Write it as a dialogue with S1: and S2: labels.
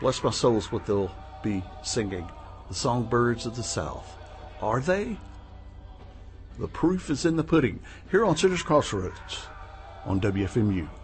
S1: Bless my soul is what they'll be singing. The Songbirds of the South. Are they? The proof is in the pudding. Here on Citrus Crossroads on WFMU.